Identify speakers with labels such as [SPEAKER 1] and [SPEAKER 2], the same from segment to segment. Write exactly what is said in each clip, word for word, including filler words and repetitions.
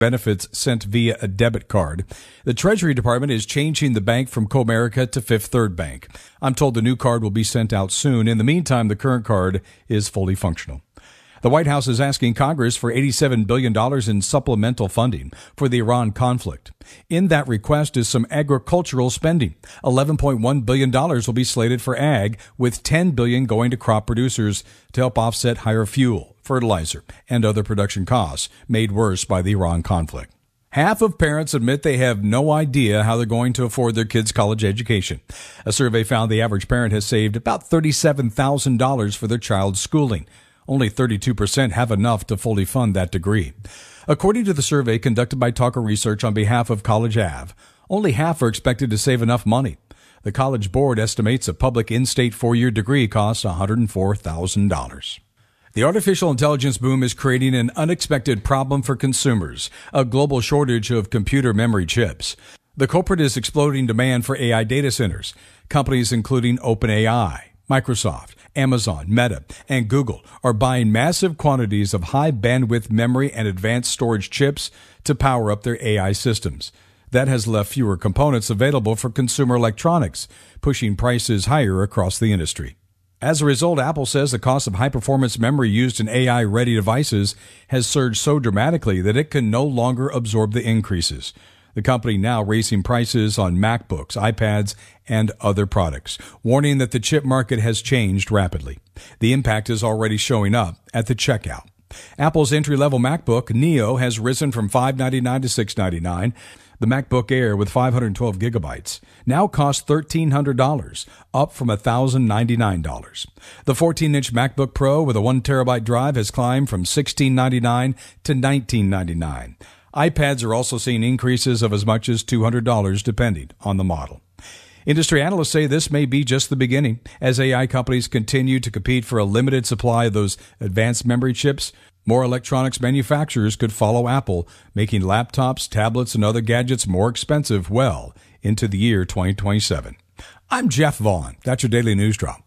[SPEAKER 1] benefits sent via a debit card. The Treasury Department is changing the bank from Comerica to Fifth Third Bank. I'm told the new card will be sent out soon. In the meantime, the current card is fully functional. The White House is asking Congress for eighty-seven billion dollars in supplemental funding for the Iran conflict. In that request is some agricultural spending. eleven point one billion dollars will be slated for ag, with ten billion dollars going to crop producers to help offset higher fuel, fertilizer, and other production costs made worse by the Iran conflict. Half of parents admit they have no idea how they're going to afford their kids' college education. A survey found the average parent has saved about thirty-seven thousand dollars for their child's schooling. Only thirty-two percent have enough to fully fund that degree. According to the survey conducted by Talker Research on behalf of College Ave, only half are expected to save enough money. The College Board estimates a public in-state four-year degree costs one hundred four thousand dollars. The artificial intelligence boom is creating an unexpected problem for consumers, a global shortage of computer memory chips. The culprit is exploding demand for A I data centers. Companies including OpenAI, Microsoft, Amazon, Meta, and Google are buying massive quantities of high-bandwidth memory and advanced storage chips to power up their A I systems. That has left fewer components available for consumer electronics, pushing prices higher across the industry. As a result, Apple says the cost of high-performance memory used in A I-ready devices has surged so dramatically that it can no longer absorb the increases. The company now raising prices on MacBooks, iPads, and other products, warning that the chip market has changed rapidly. The impact is already showing up at the checkout. Apple's entry-level MacBook, Neo, has risen from five hundred ninety-nine dollars to six hundred ninety-nine dollars. The MacBook Air with five hundred twelve gigabytes now costs one thousand three hundred dollars, up from one thousand ninety-nine dollars. The fourteen-inch MacBook Pro with a one terabyte drive has climbed from one thousand six hundred ninety-nine dollars to one thousand nine hundred ninety-nine dollars. iPads are also seeing increases of as much as two hundred dollars depending on the model. Industry analysts say this may be just the beginning. As A I companies continue to compete for a limited supply of those advanced memory chips, more electronics manufacturers could follow Apple, making laptops, tablets, and other gadgets more expensive well into the year twenty twenty-seven. I'm Jeff Vaughn. That's your Daily News Drop.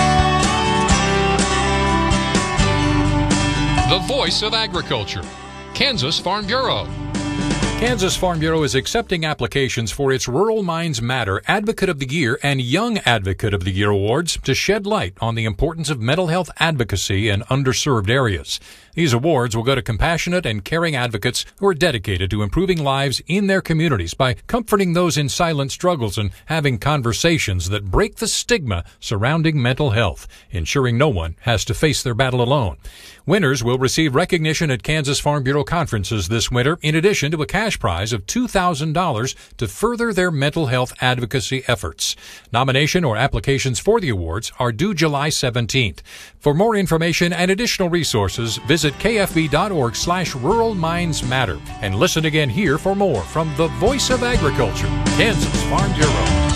[SPEAKER 2] The voice of agriculture, Kansas Farm Bureau.
[SPEAKER 3] Kansas Farm Bureau is accepting applications for its Rural Minds Matter Advocate of the Year and Young Advocate of the Year awards to shed light on the importance of mental health advocacy in underserved areas. These awards will go to compassionate and caring advocates who are dedicated to improving lives in their communities by comforting those in silent struggles and having conversations that break the stigma surrounding mental health, ensuring no one has to face their battle alone. Winners will receive recognition at Kansas Farm Bureau conferences this winter, in addition to a cash prize of two thousand dollars to further their mental health advocacy efforts. Nomination or applications for the awards are due July seventeenth. For more information and additional resources, visit kfb.org slash Rural Minds Matter and listen again here for more from the Voice of Agriculture, Kansas Farm Bureau.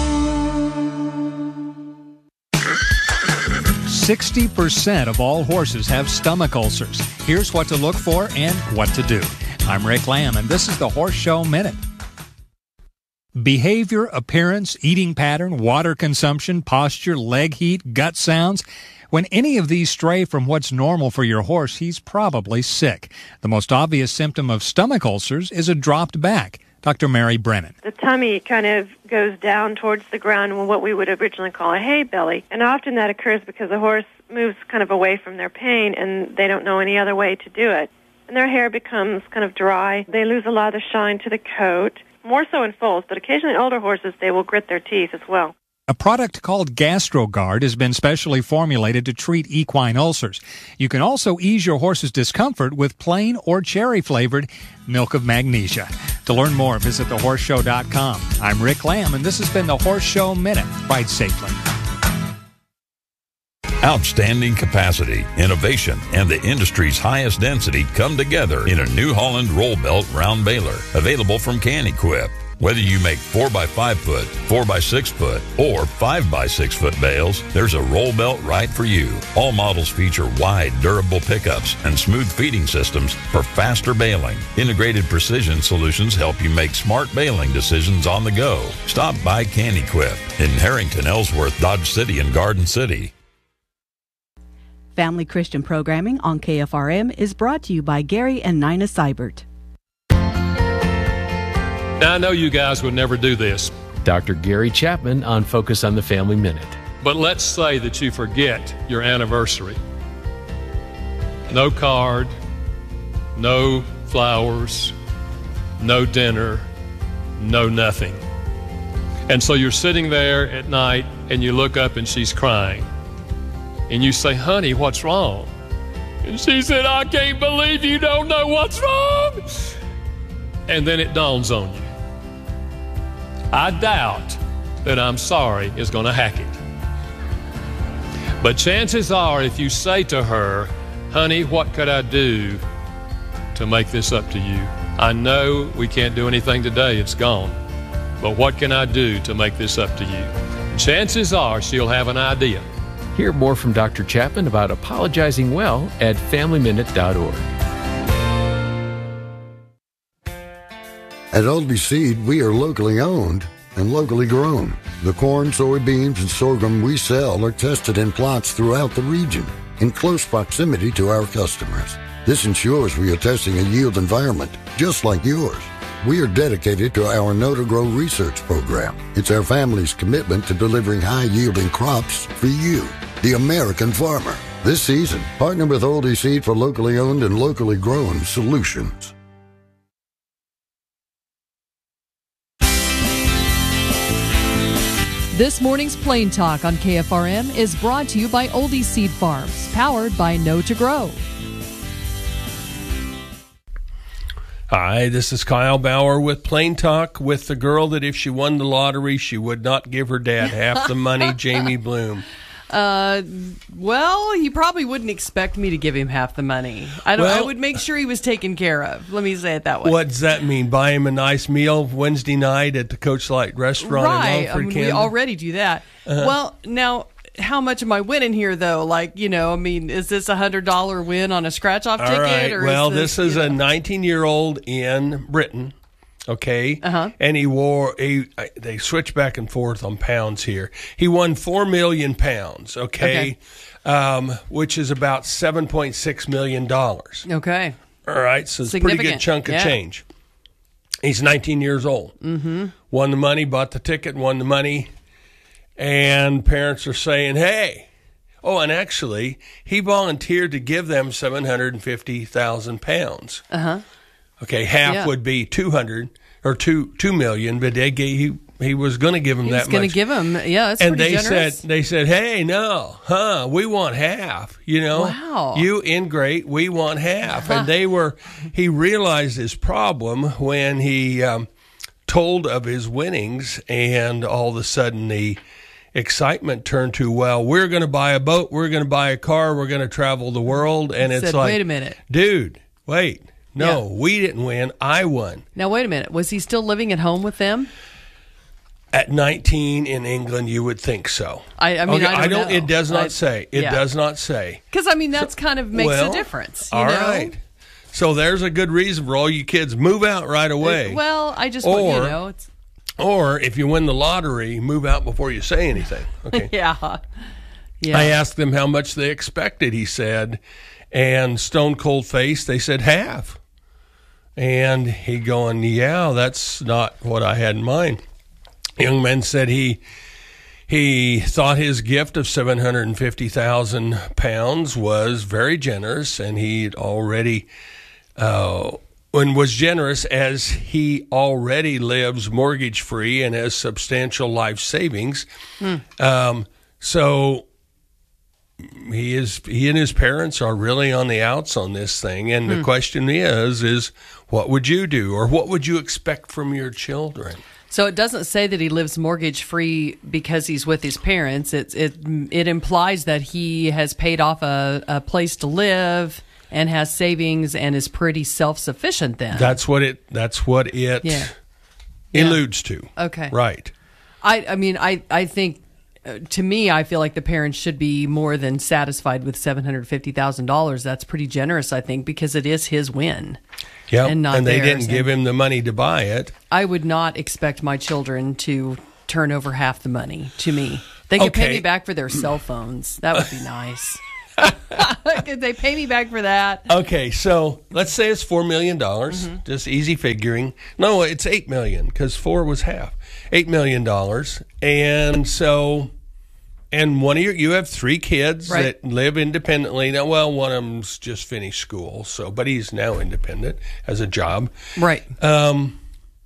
[SPEAKER 4] sixty percent of all horses have stomach ulcers. Here's what to look for and what to do. I'm Rick Lamb, and this is the Horse Show Minute. Behavior, appearance, eating pattern, water consumption, posture, leg heat, gut sounds. When any of these stray from what's normal for your horse, he's probably sick. The most obvious symptom of stomach ulcers is a dropped back. Doctor Mary Brennan.
[SPEAKER 5] The tummy kind of goes down towards the ground in what we would originally call a hay belly. And often that occurs because the horse moves kind of away from their pain and they don't know any other way to do it. And their hair becomes kind of dry. They lose a lot of the shine to the coat, more so in foals, but occasionally in older horses they will grit their teeth as well.
[SPEAKER 4] A product called GastroGuard has been specially formulated to treat equine ulcers. You can also ease your horse's discomfort with plain or cherry-flavored milk of magnesia. To learn more, visit the horse show dot com. I'm Rick Lamb, and this has been the Horse Show Minute. Ride safely.
[SPEAKER 6] Outstanding capacity, innovation, and the industry's highest density come together in a New Holland roll belt round baler, available from Can-Equip. Whether you make four by five foot, four by six foot, or five by six foot bales, there's a roll belt right for you. All models feature wide, durable pickups and smooth feeding systems for faster baling. Integrated precision solutions help you make smart baling decisions on the go. Stop by Can-Equip in Harrington, Ellsworth, Dodge City, and Garden City.
[SPEAKER 7] Family Christian programming on K F R M is brought to you by Gary and Nina Seibert. Now, I know you guys would never do this.
[SPEAKER 8] Doctor Gary Chapman on Focus on the Family Minute.
[SPEAKER 7] But let's say that you forget your anniversary. No card, no flowers, no dinner, no nothing. And so you're sitting there at night and you look up and she's crying. And you say, honey, what's wrong? And she said, I can't believe you don't know what's wrong. And then it dawns on you. I doubt that I'm sorry is going to hack it. But chances are, if you say to her, honey, what could I do to make this up to you? I know we can't do anything today. It's gone. But what can I do to make this up to you? Chances are she'll have an idea.
[SPEAKER 8] Hear more from Doctor Chapman about apologizing well at family minute dot org.
[SPEAKER 9] At Oldie Seed, we are locally owned and locally grown. The corn, soybeans, and sorghum we sell are tested in plots throughout the region in close proximity to our customers. This ensures we are testing a yield environment just like yours. We are dedicated to our Know to Grow research program. It's our family's commitment to delivering high-yielding crops for you, the American farmer. This season, partner with Oldie Seed for locally owned and locally grown solutions.
[SPEAKER 10] This morning's Plain Talk on K F R M is brought to you by Oldie Seed Farms, powered by Know to Grow.
[SPEAKER 11] Hi, this is Kyle Bauer with Plain Talk with the girl that if she won the lottery, she would not give her dad half the money, Jamie Bloom.
[SPEAKER 12] Uh, well, he probably wouldn't expect me to give him half the money. I don't.
[SPEAKER 11] Well,
[SPEAKER 12] I would make sure he was taken care of. Let me say it that way.
[SPEAKER 11] What does that mean? Buy him a nice meal Wednesday night at the Coach Light restaurant
[SPEAKER 12] right.
[SPEAKER 11] in Longford,
[SPEAKER 12] I mean,
[SPEAKER 11] Canada?
[SPEAKER 12] we already do that. Uh-huh. Well, now, how much am I winning here, though? Like, you know, I mean, is this a one hundred dollars win on a scratch-off
[SPEAKER 11] All
[SPEAKER 12] ticket?
[SPEAKER 11] right.
[SPEAKER 12] Or
[SPEAKER 11] well,
[SPEAKER 12] is this,
[SPEAKER 11] this is
[SPEAKER 12] you know?
[SPEAKER 11] a nineteen-year-old in Britain. Okay,
[SPEAKER 12] uh-huh.
[SPEAKER 11] And he wore a. They switch back and forth on pounds here. He won four million pounds. Okay, okay. Um, which is about seven point six million dollars.
[SPEAKER 12] Okay,
[SPEAKER 11] all right, so it's a pretty good chunk of
[SPEAKER 12] yeah.
[SPEAKER 11] change. He's nineteen years old.
[SPEAKER 12] Mm-hmm.
[SPEAKER 11] Won the money, bought the ticket, won the money, and parents are saying, "Hey." Oh, and actually, he volunteered to give them seven hundred and fifty thousand pounds.
[SPEAKER 12] Uh huh.
[SPEAKER 11] Okay, half
[SPEAKER 12] yeah.
[SPEAKER 11] would be two hundred or two two million, but they gave, he he was going to give them
[SPEAKER 12] he
[SPEAKER 11] that
[SPEAKER 12] was gonna
[SPEAKER 11] much.
[SPEAKER 12] Give him, yeah, that's
[SPEAKER 11] and
[SPEAKER 12] pretty
[SPEAKER 11] they
[SPEAKER 12] generous.
[SPEAKER 11] said they said, hey, no, huh? We want half. You know,
[SPEAKER 12] wow.
[SPEAKER 11] You ingrate, we want half. And they were. He realized his problem when he um, told of his winnings, and all of a sudden the excitement turned to, well, we're going to buy a boat, we're going to buy a car, we're going to travel the world, and
[SPEAKER 12] he
[SPEAKER 11] it's
[SPEAKER 12] said,
[SPEAKER 11] like,
[SPEAKER 12] wait a minute,
[SPEAKER 11] dude, wait. No,
[SPEAKER 12] yeah.
[SPEAKER 11] we didn't win. I won.
[SPEAKER 12] Now, wait a minute. Was he still living at home with them?
[SPEAKER 11] At nineteen in England, you would think so.
[SPEAKER 12] I, I mean,
[SPEAKER 11] okay,
[SPEAKER 12] I don't,
[SPEAKER 11] I don't
[SPEAKER 12] know.
[SPEAKER 11] It does not
[SPEAKER 12] I,
[SPEAKER 11] say. It
[SPEAKER 12] yeah.
[SPEAKER 11] does not say.
[SPEAKER 12] Because, I mean, that's so, kind of makes
[SPEAKER 11] well,
[SPEAKER 12] a difference. You
[SPEAKER 11] all
[SPEAKER 12] know?
[SPEAKER 11] right. So there's a good reason for all you kids, move out right away.
[SPEAKER 12] Well, I just
[SPEAKER 11] or,
[SPEAKER 12] want, you know. It's...
[SPEAKER 11] Or if you win the lottery, move out before you say anything. Okay.
[SPEAKER 12] yeah. yeah.
[SPEAKER 11] I asked them how much they expected, he said, and stone cold face, they said half. And he going, yeah, that's not what I had in mind. Young man said he he thought his gift of seven hundred fifty thousand pounds was very generous, and he already uh, and was generous as he already lives mortgage free and has substantial life savings. Hmm. Um, so. He is. He and his parents are really on the outs on this thing, and hmm. the question is: is what would you do, or what would you expect from your children?
[SPEAKER 12] So it doesn't say that he lives mortgage free because he's with his parents. It it it implies that he has paid off a, a place to live and has savings and is pretty self sufficient. Then
[SPEAKER 11] that's what it. That's what it
[SPEAKER 12] yeah.
[SPEAKER 11] alludes
[SPEAKER 12] yeah.
[SPEAKER 11] to.
[SPEAKER 12] Okay,
[SPEAKER 11] right.
[SPEAKER 12] I I mean I I think. Uh, to me, I feel like the parents should be more than satisfied with seven hundred fifty thousand dollars. That's pretty generous, I think, because it is his win.
[SPEAKER 11] Yeah,
[SPEAKER 12] and, not
[SPEAKER 11] and they
[SPEAKER 12] theirs.
[SPEAKER 11] didn't give him the money to buy it.
[SPEAKER 12] I would not expect my children to turn over half the money to me. They could
[SPEAKER 11] okay.
[SPEAKER 12] pay me back for their cell phones. That would be nice. Could they pay me back for that?
[SPEAKER 11] Okay, so let's say it's four million dollars. Mm-hmm. Just easy figuring. No, it's eight million dollars because four was half. eight million dollars. And so, and one of your, you have three kids right. that live independently. Now, well, one of them's just finished school, so, but he's now independent, has a job.
[SPEAKER 12] Right.
[SPEAKER 11] Um.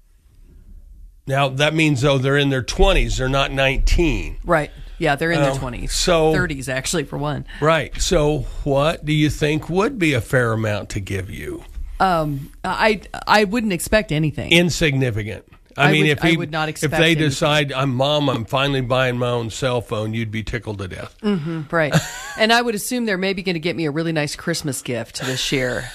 [SPEAKER 11] Now, that means, though, they're in their twenties. They're not nineteen.
[SPEAKER 12] Right. Yeah, they're in
[SPEAKER 11] um,
[SPEAKER 12] their twenties.
[SPEAKER 11] So,
[SPEAKER 12] thirties, actually, for one.
[SPEAKER 11] Right. So what do you think would be a fair amount to give you?
[SPEAKER 12] Um, I I wouldn't expect anything.
[SPEAKER 11] Insignificant. I,
[SPEAKER 12] I
[SPEAKER 11] mean,
[SPEAKER 12] would,
[SPEAKER 11] if he,
[SPEAKER 12] I would not expect
[SPEAKER 11] if they
[SPEAKER 12] anything.
[SPEAKER 11] decide, I'm mom, I'm finally buying my own cell phone, you'd be tickled to death.
[SPEAKER 12] Mm-hmm, right. And I would assume they're maybe going to get me a really nice Christmas gift this year.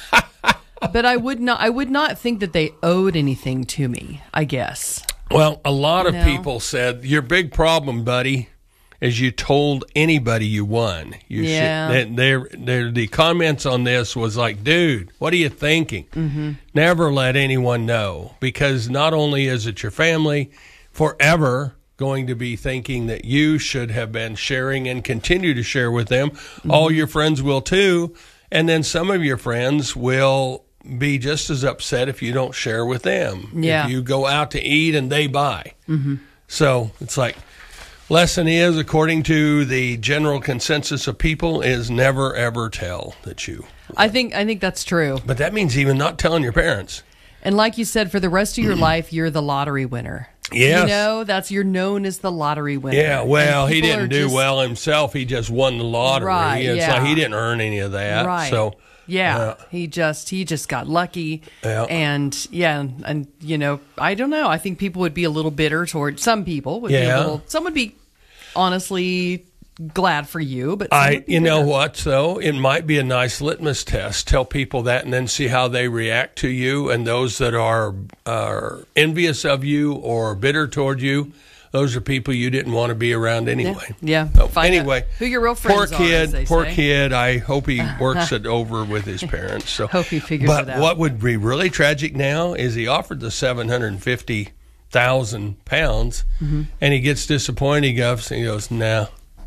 [SPEAKER 12] But I would not. I would not think that they owed anything to me, I guess.
[SPEAKER 11] Well, a lot of
[SPEAKER 12] No.
[SPEAKER 11] people said, your big problem, buddy, is you told anybody you won. You
[SPEAKER 12] Yeah.
[SPEAKER 11] should, they're, they're, the comments on this was like, dude, what are you thinking? Mm-hmm. Never let anyone know, because not only is it your family, forever going to be thinking that you should have been sharing and continue to share with them. Mm-hmm. All your friends will too. And then some of your friends will be just as upset if you don't share with them.
[SPEAKER 12] Yeah.
[SPEAKER 11] If you go out to eat and they buy.
[SPEAKER 12] Mm-hmm.
[SPEAKER 11] So it's like, lesson is, according to the general consensus of people, is never ever tell that you.
[SPEAKER 12] I think I think that's true.
[SPEAKER 11] But that means even not telling your parents.
[SPEAKER 12] And like you said, for the rest of your life, you're the lottery winner.
[SPEAKER 11] Yes.
[SPEAKER 12] You know, that's you're known as the lottery winner.
[SPEAKER 11] Yeah, well,
[SPEAKER 12] And
[SPEAKER 11] he
[SPEAKER 12] people
[SPEAKER 11] didn't
[SPEAKER 12] are
[SPEAKER 11] do
[SPEAKER 12] just-
[SPEAKER 11] well himself. He just won the lottery.
[SPEAKER 12] Right,
[SPEAKER 11] It's
[SPEAKER 12] yeah.
[SPEAKER 11] like he didn't earn any of that.
[SPEAKER 12] Right.
[SPEAKER 11] So
[SPEAKER 12] yeah,
[SPEAKER 11] uh,
[SPEAKER 12] he just he just got lucky.
[SPEAKER 11] Yeah.
[SPEAKER 12] And yeah, and, and you know, I don't know. I think people would be a little bitter toward some people would be
[SPEAKER 11] Yeah.
[SPEAKER 12] a little some would be honestly glad for you, but some
[SPEAKER 11] I,
[SPEAKER 12] would be
[SPEAKER 11] you know
[SPEAKER 12] bitter.
[SPEAKER 11] what, though? It might be a nice litmus test. Tell people that and then see how they react to you. And those that are, are envious of you or bitter toward you, those are people you didn't want to be around anyway.
[SPEAKER 12] Yeah.
[SPEAKER 11] So,
[SPEAKER 12] Find
[SPEAKER 11] anyway,
[SPEAKER 12] out who your real
[SPEAKER 11] poor
[SPEAKER 12] friends are,
[SPEAKER 11] kid,
[SPEAKER 12] as they
[SPEAKER 11] poor
[SPEAKER 12] say.
[SPEAKER 11] kid. I hope he works it over with his parents. So
[SPEAKER 12] Hope he figures
[SPEAKER 11] but
[SPEAKER 12] it out.
[SPEAKER 11] what would be really tragic now is he offered the seven hundred fifty thousand pounds,
[SPEAKER 12] Mm-hmm.
[SPEAKER 11] and he gets disappointed. He goes, he goes, "Nah,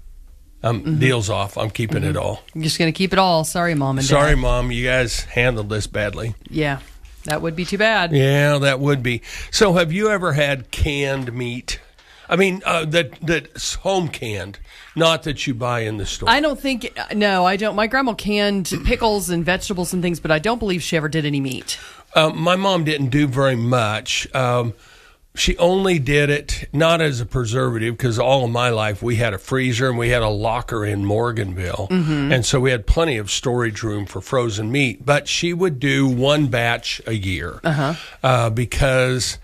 [SPEAKER 11] I'm
[SPEAKER 12] Mm-hmm.
[SPEAKER 11] deal's off. I'm keeping it all."
[SPEAKER 12] I'm just going to keep it all. Sorry, Mom and Dad.
[SPEAKER 11] Sorry, Mom, you guys handled this badly.
[SPEAKER 12] Yeah, that would be too bad.
[SPEAKER 11] Yeah, that would be. So, have you ever had canned meat? I mean, uh, that that's home canned, not that you buy in the store.
[SPEAKER 12] I don't think, no, I don't. My grandma canned pickles and vegetables and things, but I don't believe she ever did any meat.
[SPEAKER 11] Um, my mom didn't do very much. Um, she only did it not as a preservative, because all of my life we had a freezer and we had a locker in Morganville.
[SPEAKER 12] Mm-hmm.
[SPEAKER 11] And so we had plenty of storage room for frozen meat. But she would do one batch a year
[SPEAKER 12] Uh-huh.
[SPEAKER 11] uh, because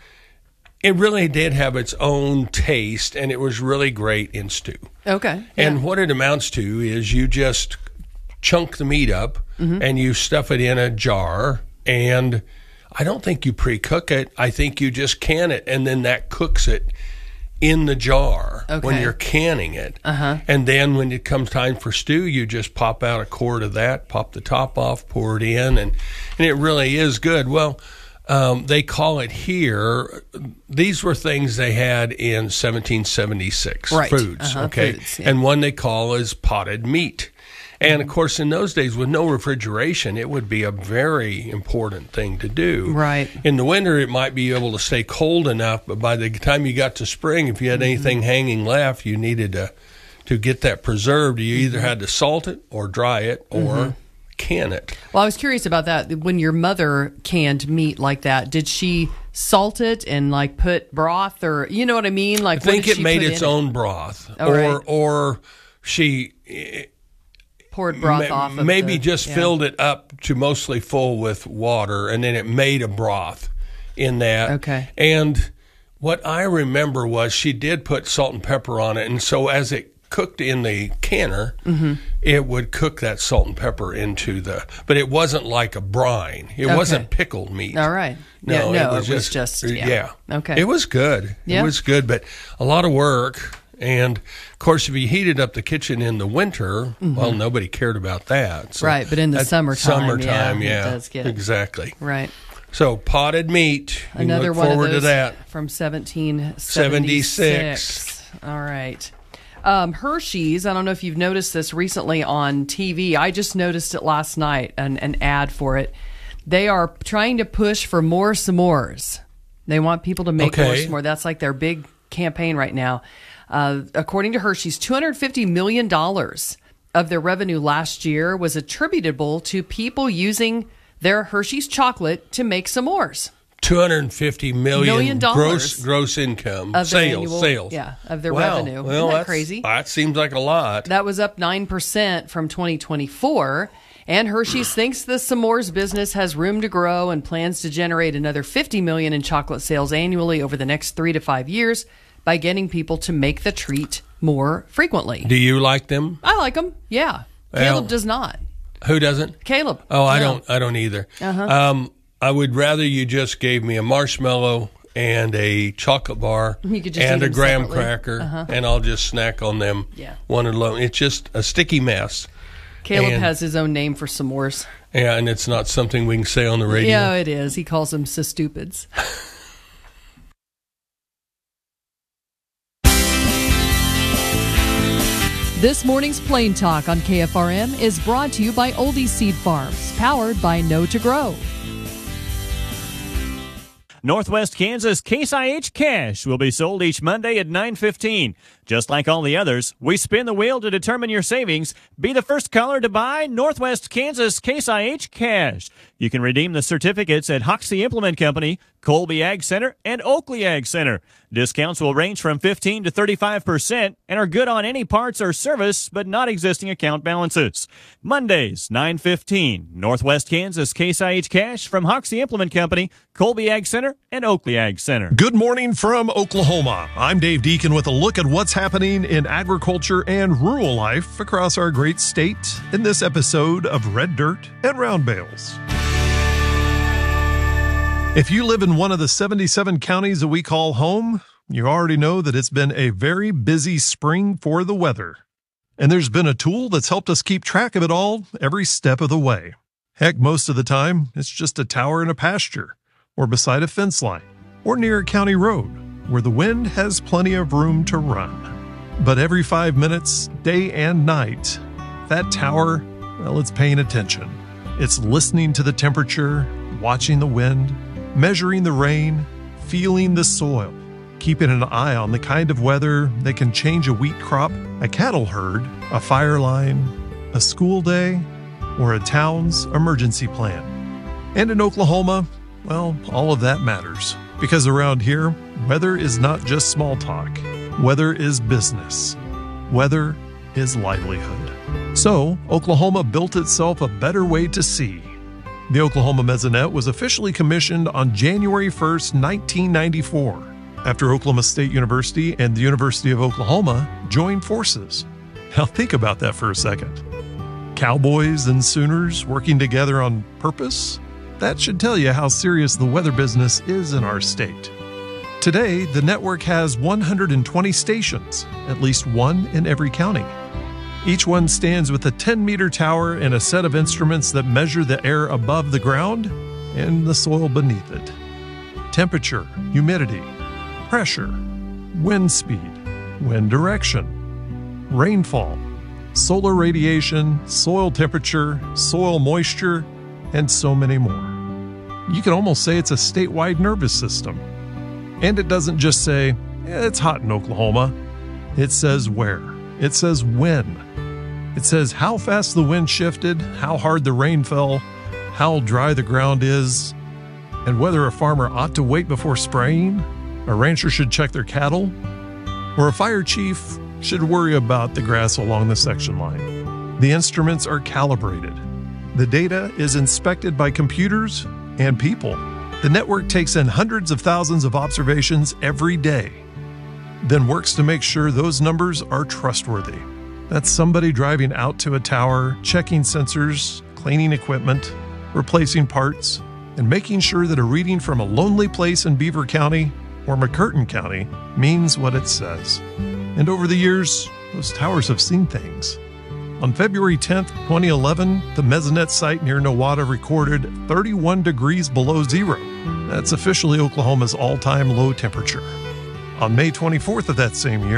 [SPEAKER 11] it really did have its own taste, and it was really great in stew.
[SPEAKER 12] Okay.
[SPEAKER 11] And
[SPEAKER 12] yeah.
[SPEAKER 11] what it amounts to is you just chunk the meat up
[SPEAKER 12] Mm-hmm.
[SPEAKER 11] and you stuff it in a jar, and I don't think you pre-cook it. I think you just can it, and then that cooks it in the jar when
[SPEAKER 12] Okay.
[SPEAKER 11] you're canning it.
[SPEAKER 12] Uh-huh.
[SPEAKER 11] And then when it comes time for stew, you just pop out a quart of that, pop the top off, pour it in, and, and it really is good. Well, Um, they call it here. These were things they had in seventeen seventy-six.
[SPEAKER 12] Right.
[SPEAKER 11] Foods,
[SPEAKER 12] Uh-huh,
[SPEAKER 11] okay?
[SPEAKER 12] foods, yeah.
[SPEAKER 11] And one they call is potted meat. And, of course, in those days, with no refrigeration, it would be a very important thing to do.
[SPEAKER 12] Right.
[SPEAKER 11] In the winter, it might be able to stay cold enough, but by the time you got to spring, if you had anything hanging left, you needed to, to get that preserved. You either had to salt it or dry it or can it.
[SPEAKER 12] Well, I was curious about that. When your mother canned meat like that, did she salt it and like put broth, or you know what I mean? Like,
[SPEAKER 11] I think
[SPEAKER 12] what did
[SPEAKER 11] it
[SPEAKER 12] she
[SPEAKER 11] made
[SPEAKER 12] put
[SPEAKER 11] its
[SPEAKER 12] in
[SPEAKER 11] own
[SPEAKER 12] it?
[SPEAKER 11] broth,
[SPEAKER 12] Oh,
[SPEAKER 11] or
[SPEAKER 12] right.
[SPEAKER 11] or she
[SPEAKER 12] Poured broth
[SPEAKER 11] ma-
[SPEAKER 12] off. Of
[SPEAKER 11] maybe
[SPEAKER 12] the,
[SPEAKER 11] just
[SPEAKER 12] yeah.
[SPEAKER 11] filled it up to mostly full with water, and then it made a broth in that.
[SPEAKER 12] Okay.
[SPEAKER 11] And what I remember was she did put salt and pepper on it, and so as it cooked in the canner,
[SPEAKER 12] Mm-hmm.
[SPEAKER 11] it would cook that salt and pepper into the. But it wasn't like a brine. It
[SPEAKER 12] Okay.
[SPEAKER 11] wasn't pickled meat.
[SPEAKER 12] All right.
[SPEAKER 11] No,
[SPEAKER 12] yeah, no,
[SPEAKER 11] it was just,
[SPEAKER 12] just
[SPEAKER 11] yeah.
[SPEAKER 12] yeah. Okay.
[SPEAKER 11] It was good.
[SPEAKER 12] Yeah.
[SPEAKER 11] It was good, but a lot of work. And of course, if you heated up the kitchen in the winter, well, nobody cared about that. So
[SPEAKER 12] Right, but in the
[SPEAKER 11] that's
[SPEAKER 12] summertime,
[SPEAKER 11] summertime,
[SPEAKER 12] yeah,
[SPEAKER 11] yeah,
[SPEAKER 12] it does get-
[SPEAKER 11] exactly.
[SPEAKER 12] Right.
[SPEAKER 11] So potted meat. You
[SPEAKER 12] Another
[SPEAKER 11] look
[SPEAKER 12] one
[SPEAKER 11] forward
[SPEAKER 12] of those
[SPEAKER 11] to that.
[SPEAKER 12] from seventeen seventy-six. All right. Um, Hershey's, I don't know if you've noticed this recently on T V. I just noticed it last night, an, an ad for it. They are trying to push for more s'mores. They want people to make
[SPEAKER 11] Okay.
[SPEAKER 12] more s'mores. That's like their big campaign right now. Uh, according to Hershey's, two hundred fifty million dollars of their revenue last year was attributable to people using their Hershey's chocolate to make s'mores.
[SPEAKER 11] two hundred fifty million,
[SPEAKER 12] Million dollars
[SPEAKER 11] gross gross income
[SPEAKER 12] Of their
[SPEAKER 11] sales
[SPEAKER 12] annual-
[SPEAKER 11] sales.
[SPEAKER 12] yeah, of their
[SPEAKER 11] Wow.
[SPEAKER 12] revenue.
[SPEAKER 11] Well,
[SPEAKER 12] Isn't that
[SPEAKER 11] that's-
[SPEAKER 12] crazy?
[SPEAKER 11] That seems like a lot.
[SPEAKER 12] That was up nine percent from twenty twenty-four. And Hershey's thinks the s'mores business has room to grow and plans to generate another fifty million dollars in chocolate sales annually over the next three to five years by getting people to make the treat more frequently.
[SPEAKER 11] Do you like them?
[SPEAKER 12] I like them. Yeah.
[SPEAKER 11] Well,
[SPEAKER 12] Caleb does not.
[SPEAKER 11] Who doesn't?
[SPEAKER 12] Caleb.
[SPEAKER 11] Oh, I
[SPEAKER 12] No.
[SPEAKER 11] don't. I don't either.
[SPEAKER 12] Uh-huh.
[SPEAKER 11] Um, I would rather you just gave me a marshmallow and a chocolate bar
[SPEAKER 12] You could just
[SPEAKER 11] and
[SPEAKER 12] eat
[SPEAKER 11] a
[SPEAKER 12] them
[SPEAKER 11] graham
[SPEAKER 12] separately.
[SPEAKER 11] cracker,
[SPEAKER 12] Uh-huh.
[SPEAKER 11] and I'll just snack on them
[SPEAKER 12] Yeah.
[SPEAKER 11] one alone. It's just a sticky mess.
[SPEAKER 12] Caleb
[SPEAKER 11] And-
[SPEAKER 12] has his own name for s'mores.
[SPEAKER 11] Yeah, and it's not something we can say on the radio.
[SPEAKER 12] Yeah, it is. He calls them so stupids.
[SPEAKER 10] This morning's Plain Talk on K F R M is brought to you by Oldie Seed Farms, powered by Know to Grow.
[SPEAKER 13] Northwest Kansas Case I H Cash will be sold each Monday at nine fifteen. Just like all the others, we spin the wheel to determine your savings. Be the first caller to buy Northwest Kansas Case I H Cash. You can redeem the certificates at Hoxie Implement Company, Colby Ag Center, and Oakley Ag Center. Discounts will range from fifteen to thirty-five percent and are good on any parts or service, but not existing account balances. Mondays, nine fifteen. Northwest Kansas Case I H Cash from Hoxie Implement Company, Colby Ag Center, and Oakley Ag Center.
[SPEAKER 14] Good morning from Oklahoma. I'm Dave Deacon with a look at what's happening in agriculture and rural life across our great state in this episode of Red Dirt and Round Bales. If you live in one of the seventy-seven counties that we call home, you already know that it's been a very busy spring for the weather. And there's been a tool that's helped us keep track of it all every step of the way. Heck, most of the time, it's just a tower in a pasture, or beside a fence line, or near a county road, where the wind has plenty of room to run. But every five minutes, day and night, that tower, well, it's paying attention. It's listening to the temperature, watching the wind, measuring the rain, feeling the soil, keeping an eye on the kind of weather that can change a wheat crop, a cattle herd, a fire line, a school day, or a town's emergency plan. And in Oklahoma, well, all of that matters. Because around here, weather is not just small talk. Weather is business. Weather is livelihood. So, Oklahoma built itself a better way to see. The Oklahoma Mesonet was officially commissioned on January first, nineteen ninety-four, after Oklahoma State University and the University of Oklahoma joined forces. Now think about that for a second. Cowboys and Sooners working together on purpose? That should tell you how serious the weather business is in our state. Today, the network has one hundred twenty stations, at least one in every county. Each one stands with a ten-meter tower and a set of instruments that measure the air above the ground and the soil beneath it. Temperature, humidity, pressure, wind speed, wind direction, rainfall, solar radiation, soil temperature, soil moisture, and so many more. You can almost say it's a statewide nervous system. And it doesn't just say, eh, it's hot in Oklahoma. It says where. It says when. It says how fast the wind shifted, how hard the rain fell, how dry the ground is, and whether a farmer ought to wait before spraying, a rancher should check their cattle, or a fire chief should worry about the grass along the section line. The instruments are calibrated. The data is inspected by computers and people. The network takes in hundreds of thousands of observations every day, then works to make sure those numbers are trustworthy. That's somebody driving out to a tower, checking sensors, cleaning equipment, replacing parts, and making sure that a reading from a lonely place in Beaver County or McCurtain County means what it says. And over the years, those towers have seen things. On February tenth, twenty eleven, the Mesonet site near Nowata recorded thirty-one degrees below zero. That's officially Oklahoma's all-time low temperature. On May twenty-fourth of that same year,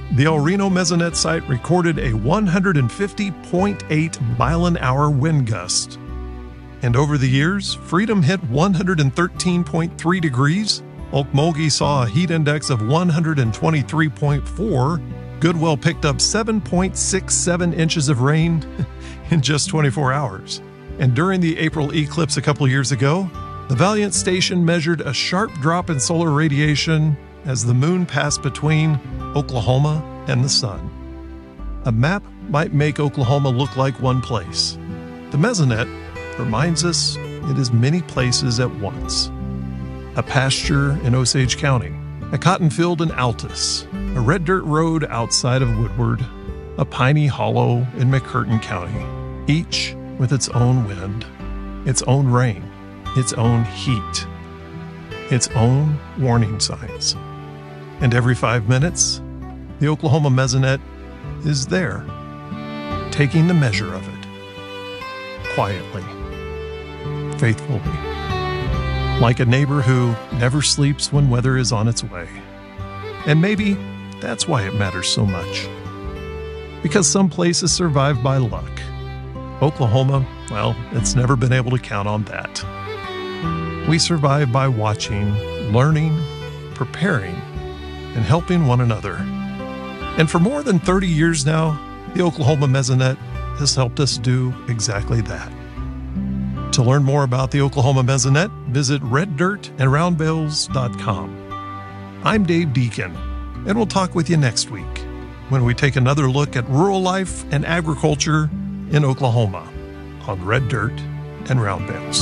[SPEAKER 14] the El Reno Mesonet site recorded a one hundred fifty point eight mile an hour wind gust. And over the years, Freedom hit one hundred thirteen point three degrees, Okmulgee saw a heat index of one hundred twenty-three point four, Goodwell picked up seven point six seven inches of rain in just twenty-four hours. And during the April eclipse a couple years ago, the Valiant station measured a sharp drop in solar radiation as the moon passed between Oklahoma and the sun. A map might make Oklahoma look like one place. The Mesonet reminds us it is many places at once. A pasture in Osage County, a cotton field in Altus, a red dirt road outside of Woodward, a piney hollow in McCurtain County, each with its own wind, its own rain, its own heat, its own warning signs. And every five minutes, the Oklahoma Mesonet is there, taking the measure of it, quietly, faithfully, like a neighbor who never sleeps when weather is on its way. And maybe that's why it matters so much. Because some places survive by luck. Oklahoma, well, it's never been able to count on that. We survive by watching, learning, preparing, and helping one another. And for more than thirty years now, the Oklahoma Mesonet has helped us do exactly that. To learn more about the Oklahoma Mesonet, visit red dirt and round bales dot com. I'm Dave Deacon, and we'll talk with you next week when we take another look at rural life and agriculture in Oklahoma on Red Dirt and Round Bales.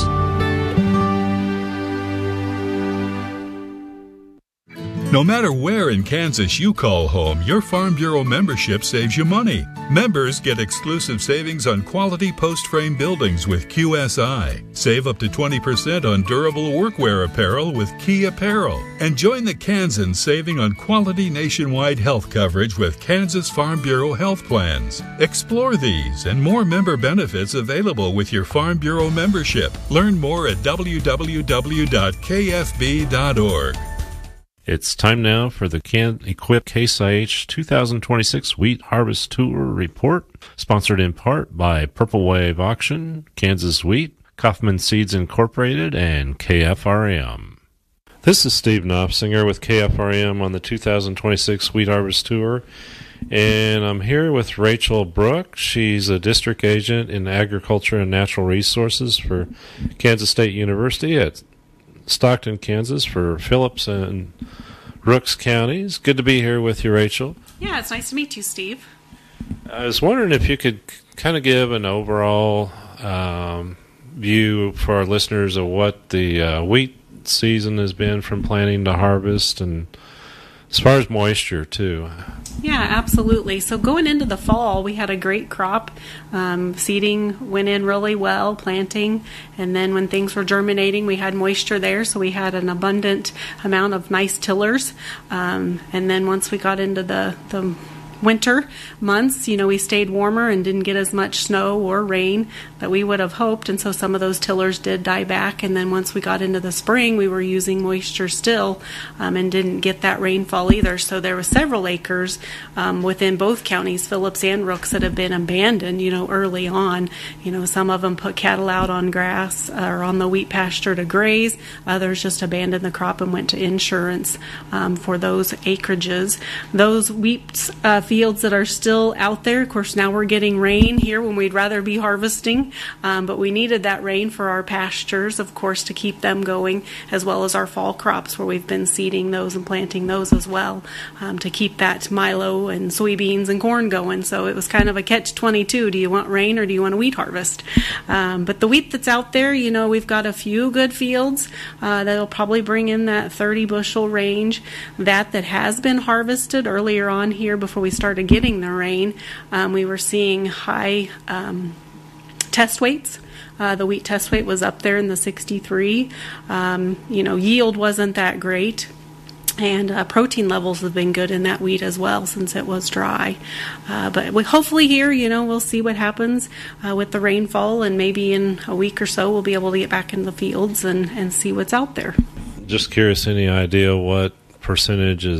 [SPEAKER 15] No matter where in Kansas you call home, your Farm Bureau membership saves you money. Members get exclusive savings on quality post-frame buildings with Q S I. Save up to twenty percent on durable workwear apparel with Key Apparel. And join the Kansans saving on quality nationwide health coverage with Kansas Farm Bureau health plans. Explore these and more member benefits available with your Farm Bureau membership. Learn more at w w w dot k f b dot org.
[SPEAKER 16] It's time now for the Can Equip Case I H two thousand twenty-six Wheat Harvest Tour Report, sponsored in part by Purple Wave Auction, Kansas Wheat, Kaufman Seeds Incorporated, and K F R M. This is Steve Knopfsinger with K F R M on the two thousand twenty-six Wheat Harvest Tour, and I'm here with Rachel Brook. She's a district agent in agriculture and natural resources for Kansas State University at Stockton, Kansas, for Phillips and Rooks counties. Good to be here with you, Rachel.
[SPEAKER 17] Yeah, it's nice to meet you, Steve.
[SPEAKER 16] I was wondering if you could kind of give an overall um, view for our listeners of what the uh, wheat season has been from planting to harvest, and as far as moisture, too.
[SPEAKER 17] Yeah, absolutely. So going into the fall, we had a great crop. Um, seeding went in really well, planting, and then when things were germinating, we had moisture there, so we had an abundant amount of nice tillers. Um, and then once we got into the, the winter months, you know, we stayed warmer and didn't get as much snow or rain that we would have hoped, and so some of those tillers did die back. And then once we got into the spring, we were using moisture still um, and didn't get that rainfall either. So there were several acres um, within both counties, Phillips and Rooks, that have been abandoned, you know, early on. You know, some of them put cattle out on grass or on the wheat pasture to graze. Others just abandoned the crop and went to insurance um, for those acreages. Those wheat uh, fields that are still out there, of course, now we're getting rain here when we'd rather be harvesting, um, but we needed that rain for our pastures, of course, to keep them going, as well as our fall crops where we've been seeding those and planting those as well, um, to keep that milo and soybeans and corn going. So it was kind of a catch twenty-two. Do you want rain or do you want a wheat harvest? Um, but the wheat that's out there, you know, we've got a few good fields uh, that'll probably bring in that thirty bushel range. That that has been harvested earlier on here before we started getting the rain, um, we were seeing high um, test weights. Uh, the wheat test weight was up there in the sixty-three. Um, you know, yield wasn't that great. And uh, protein levels have been good in that wheat as well since it was dry. Uh, but we hopefully here, you know, we'll see what happens uh, with the rainfall, and maybe in a week or so we'll be able to get back in the fields and, and see what's out there.
[SPEAKER 16] Just curious, any idea what percentage is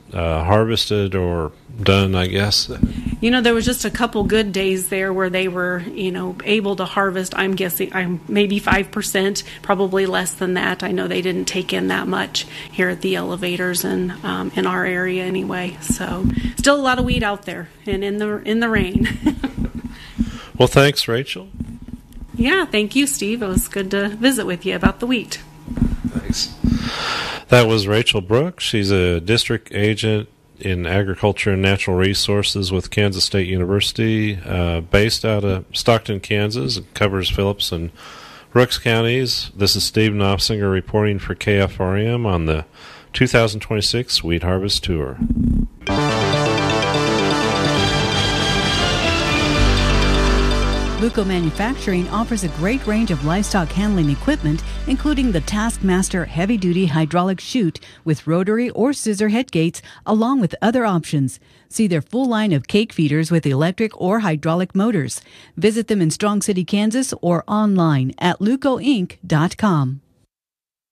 [SPEAKER 16] uh, harvested or done, I guess?
[SPEAKER 17] You know, there was just a couple good days there where they were, you know, able to harvest. I'm guessing I'm maybe five percent, probably less than that. I know they didn't take in that much here at the elevators and um, in our area anyway. So still a lot of weed out there and in the in the rain.
[SPEAKER 16] Well, thanks, Rachel.
[SPEAKER 17] Yeah, thank you, Steve. It was good to visit with you about the wheat.
[SPEAKER 16] Thanks. That was Rachel Brooks. She's a district agent in agriculture and natural resources with Kansas State University, uh, based out of Stockton, Kansas. It covers Phillips and Rooks counties. This is Steve Knopfsinger reporting for K F R M on the two thousand twenty-six Wheat Harvest Tour.
[SPEAKER 18] Luco Manufacturing offers a great range of livestock handling equipment, including the Taskmaster heavy-duty hydraulic chute with rotary or scissor head gates, along with other options. See their full line of cake feeders with electric or hydraulic motors. Visit them in Strong City, Kansas, or online at luco inc dot com.